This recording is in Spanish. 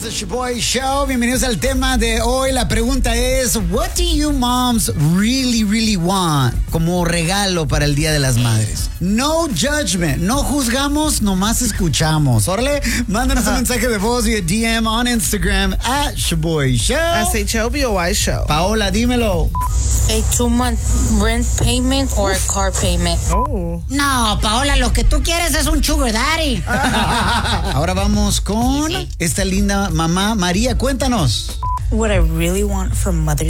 Somos The Shoboy Show. Bienvenidos al tema de hoy. La pregunta es: What do you moms really want como regalo para el Día de las Madres? No judgment. No juzgamos, nomás escuchamos. Órale, mándanos un mensaje de voz vía DM on Instagram @Shoboy Show. SHOBOY Show. Paola, dímelo. A 2-month rent payment or a car payment. Oh. No, Paola, lo que tú quieres es un sugar daddy. Ahora vamos con esta linda mamá María. Cuéntanos. What I really want for Mother's